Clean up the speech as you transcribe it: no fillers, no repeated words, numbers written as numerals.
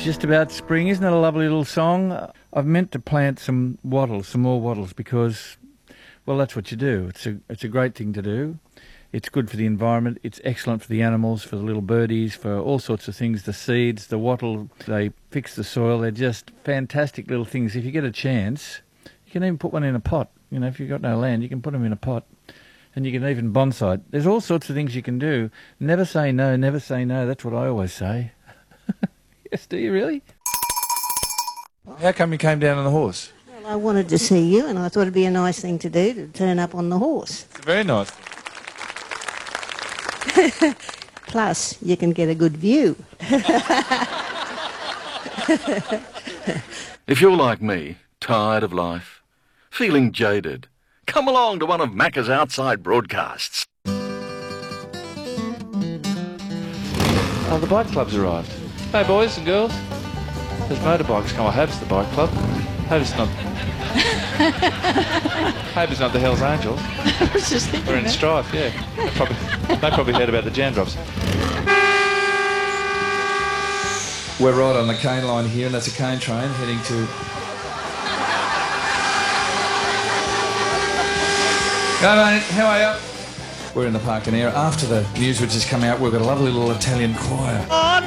just about spring. Isn't that a lovely little song? I've meant to plant some wattles, some more wattles, because, well, that's what you do. It's a great thing to do. It's good for the environment. It's excellent for the animals, for the little birdies, for all sorts of things. The seeds, the wattle, they fix the soil. They're just fantastic little things. If you get a chance, you can even put one in a pot. You know, if you've got no land, you can put them in a pot. And you can even bonsai. There's all sorts of things you can do. Never say no, never say no. That's what I always say. Yes, do you really? How come you came down on the horse? Well, I wanted to see you, and I thought it'd be a nice thing to do, to turn up on the horse. It's very nice. Plus, you can get a good view. If you're like me, tired of life, feeling jaded, come along to one of Macca's outside broadcasts. Oh, the bike club's arrived. Hey, boys and girls. There's motorbikes come. I hope it's the bike club. Hope it's not... hope it's not the Hells Angels. I was just thinking We're in strife, yeah. They probably heard about the jam drops. We're right on the cane line here, and that's a cane train heading to... Hello, mate. How are you? We're in the parking area. After the news which has come out, we've got a lovely little Italian choir.